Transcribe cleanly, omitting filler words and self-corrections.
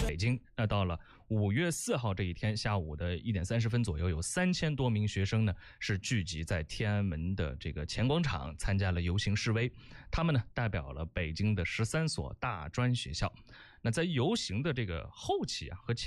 北京，那到了5月4号这一天下午的1点30分左右，有3000多名学生呢是聚集在天安门的这个前广场参加了游行示威。他们呢代表了北京的13所大专学校。那在游行的这个后期和前